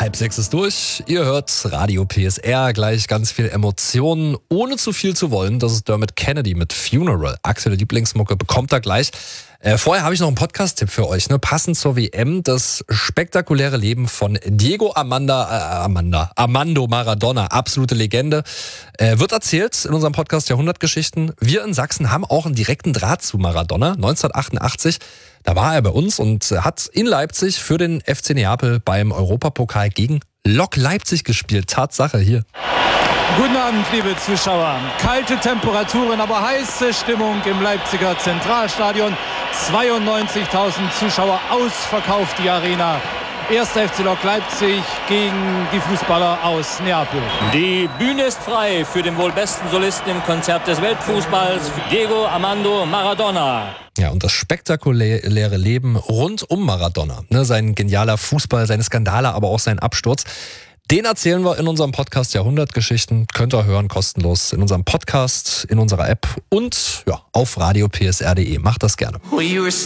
5:30 ist durch. Ihr hört Radio PSR, gleich ganz viel Emotionen, ohne zu viel zu wollen. Das ist Dermot Kennedy mit Funeral. Aktuelle Lieblingsmucke bekommt er gleich. Vorher habe ich noch einen Podcast-Tipp für euch, passend zur WM. Das spektakuläre Leben von Diego Armando Maradona, absolute Legende, wird erzählt in unserem Podcast Jahrhundertgeschichten. Wir in Sachsen haben auch einen direkten Draht zu Maradona. 1988, da war er bei uns und hat in Leipzig für den FC Neapel beim Europapokal gegen Lok Leipzig gespielt. Tatsache hier. Guten Abend, liebe Zuschauer. Kalte Temperaturen, aber heiße Stimmung im Leipziger Zentralstadion. 92.000 Zuschauer, ausverkauft die Arena. 1. FC Lok Leipzig gegen die Fußballer aus Neapel. Die Bühne ist frei für den wohl besten Solisten im Konzert des Weltfußballs, Diego Armando Maradona. Ja, und das spektakuläre Leben rund um Maradona. Sein genialer Fußball, seine Skandale, aber auch sein Absturz. Den erzählen wir in unserem Podcast Jahrhundertgeschichten. Könnt ihr hören, kostenlos in unserem Podcast, in unserer App und auf radiopsr.de. Macht das gerne.